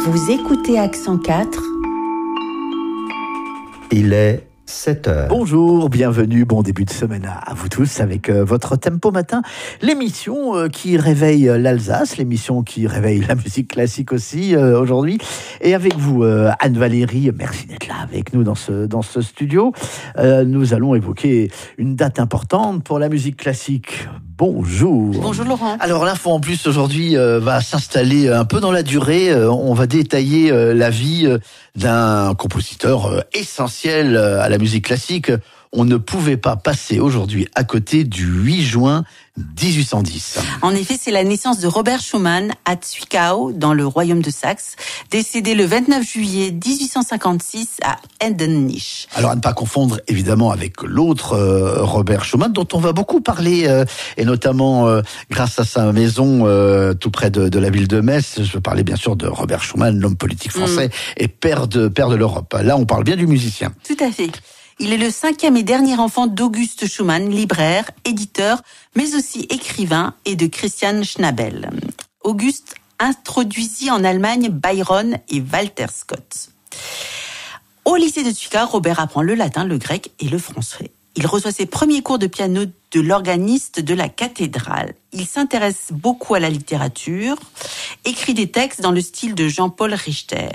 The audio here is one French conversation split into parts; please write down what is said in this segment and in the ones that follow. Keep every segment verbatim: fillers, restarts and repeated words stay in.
Vous écoutez Accent quatre. Il est sept heures. Bonjour, bienvenue, bon début de semaine à vous tous avec euh, votre Tempo Matin, l'émission euh, qui réveille l'Alsace, l'émission qui réveille la musique classique aussi euh, aujourd'hui. Et avec vous, euh, Anne-Valérie, merci d'être là avec nous dans ce, dans ce studio. Euh, nous allons évoquer une date importante pour la musique classique. Bonjour. Bonjour Laurent. Alors l'info en plus aujourd'hui euh, va s'installer un peu dans la durée. Euh, on va détailler euh, la vie euh, d'un compositeur euh, essentiel euh, à la musique classique. On ne pouvait pas passer aujourd'hui à côté du huit juin dix-huit cent dix. En effet, c'est la naissance de Robert Schumann à Zwickau, dans le royaume de Saxe, décédé le vingt-neuf juillet dix-huit cent cinquante-six à Endenich. Alors à ne pas confondre évidemment avec l'autre euh, Robert Schumann dont on va beaucoup parler, euh, et notamment euh, grâce à sa maison euh, tout près de, de la ville de Metz. Je veux parler bien sûr de Robert Schumann, l'homme politique français mmh. et père de, père de l'Europe. Là, on parle bien du musicien. Tout à fait. Il est le cinquième et dernier enfant d'Auguste Schumann, libraire, éditeur, mais aussi écrivain, et de Christian Schnabel. Auguste introduisit en Allemagne Byron et Walter Scott. Au lycée de Zwickau, Robert apprend le latin, le grec et le français. Il reçoit ses premiers cours de piano de l'organiste de la cathédrale. Il s'intéresse beaucoup à la littérature, écrit des textes dans le style de Jean-Paul Richter.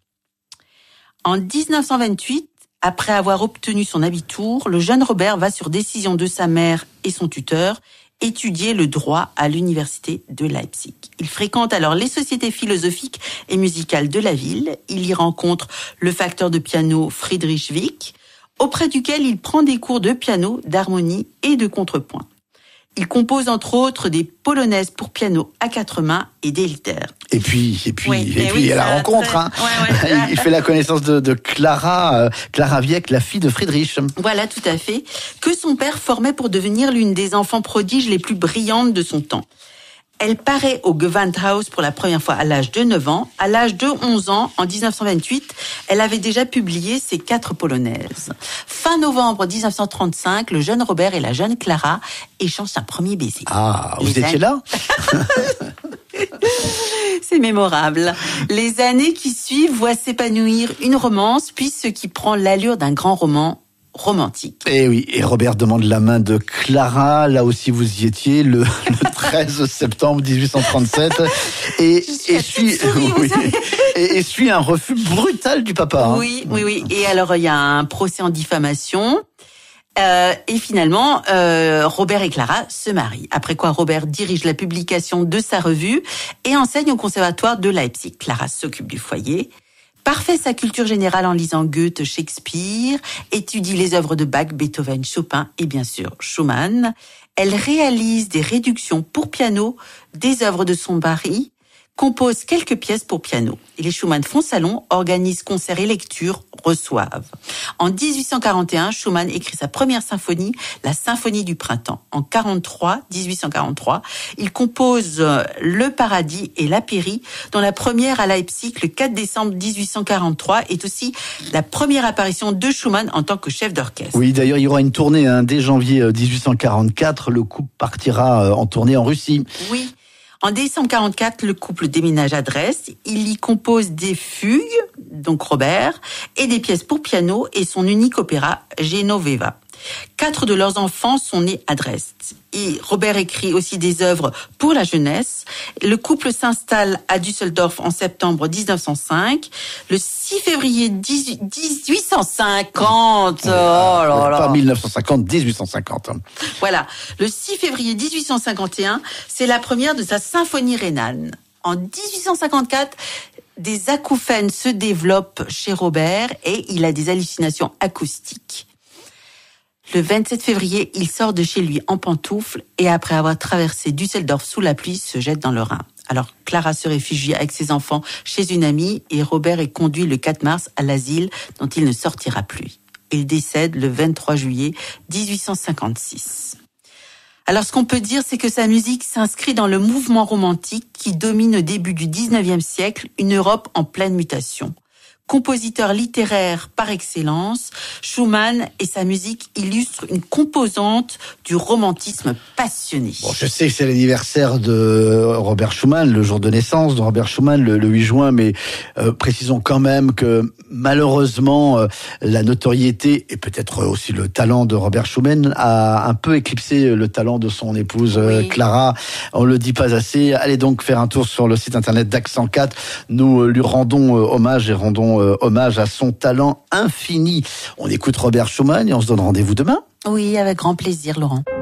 En dix-neuf cent vingt-huit, après avoir obtenu son abitur, le jeune Robert va, sur décision de sa mère et son tuteur, étudier le droit à l'université de Leipzig. Il fréquente alors les sociétés philosophiques et musicales de la ville. Il y rencontre le facteur de piano Friedrich Wieck, auprès duquel il prend des cours de piano, d'harmonie et de contrepoint. Il compose entre autres des polonaises pour piano à quatre mains et des lieder. Et puis, et puis, oui, et puis, oui, à la rencontre, très... hein. ouais, ouais. Il fait la connaissance de, de Clara, euh, Clara Wieck, la fille de Friedrich. Voilà, tout à fait. Que son père formait pour devenir l'une des enfants prodiges les plus brillantes de son temps. Elle paraît au Gewandhaus pour la première fois à l'âge de neuf ans. À l'âge de onze ans, en dix-neuf cent vingt-huit, elle avait déjà publié ses quatre polonaises. Fin novembre dix-neuf cent trente-cinq, le jeune Robert et la jeune Clara échangent un premier baiser. Ah, vous Les étiez années... là? C'est mémorable. Les années qui suivent voient s'épanouir une romance, puis ce qui prend l'allure d'un grand roman romantique. Et oui, et Robert demande la main de Clara, là aussi vous y étiez, le, le treize septembre dix-huit cent trente-sept, et, et, suit, souris, oui, et, et suit un refus brutal du papa. Hein. Oui, oui, oui. Et alors il y a un procès en diffamation. Euh, et finalement, euh, Robert et Clara se marient. Après quoi, Robert dirige la publication de sa revue et enseigne au conservatoire de Leipzig. Clara s'occupe du foyer, parfait sa culture générale en lisant Goethe, Shakespeare, étudie les œuvres de Bach, Beethoven, Chopin et bien sûr Schumann. Elle réalise des réductions pour piano des œuvres de son mari, compose quelques pièces pour piano. Et les Schumann font salon, organisent concerts et lectures, reçoivent. En dix-huit cent quarante et un, Schumann écrit sa première symphonie, la Symphonie du printemps. En quarante-trois, dix-huit cent quarante-trois, il compose Le Paradis et La Péri, dont la première à Leipzig le quatre décembre dix-huit cent quarante-trois est aussi la première apparition de Schumann en tant que chef d'orchestre. Oui, d'ailleurs, il y aura une tournée hein, dès janvier dix-huit cent quarante-quatre. Le couple partira en tournée en Russie. Oui. En décembre quarante-quatre, le couple déménage à Dresde. Il y compose des fugues, donc Robert, et des pièces pour piano et son unique opéra, Genoveva. Quatre de leurs enfants sont nés à Dresde. Et Robert écrit aussi des œuvres pour la jeunesse. Le couple s'installe à Düsseldorf en septembre dix-neuf cent cinq. Le six février dix-huit cent cinquante. Oh là là. Pas mille neuf cent cinquante, dix-huit cent cinquante. Voilà. Le six février dix-huit cent cinquante et un, c'est la première de sa symphonie rhénane. En dix-huit cent cinquante-quatre, des acouphènes se développent chez Robert et il a des hallucinations acoustiques. Le vingt-sept février, il sort de chez lui en pantoufles et après avoir traversé Düsseldorf sous la pluie, se jette dans le Rhin. Alors Clara se réfugie avec ses enfants chez une amie et Robert est conduit le quatre mars à l'asile dont il ne sortira plus. Il décède le vingt-trois juillet dix-huit cent cinquante-six. Alors ce qu'on peut dire, c'est que sa musique s'inscrit dans le mouvement romantique qui domine au début du dix-neuvième siècle une Europe en pleine mutation. Compositeur littéraire par excellence, Schumann et sa musique illustrent une composante du romantisme passionné. Bon, je sais que c'est l'anniversaire de Robert Schumann, le jour de naissance de Robert Schumann, le, le huit juin, mais euh, précisons quand même que malheureusement, euh, la notoriété et peut-être aussi le talent de Robert Schumann a un peu éclipsé le talent de son épouse euh, oui. Clara. On le dit pas assez. Allez donc faire un tour sur le site internet d'Accent quatre. Nous euh, lui rendons euh, hommage et rendons euh, hommage à son talent infini. On écoute Robert Schumann et on se donne rendez-vous demain. Oui, avec grand plaisir, Laurent.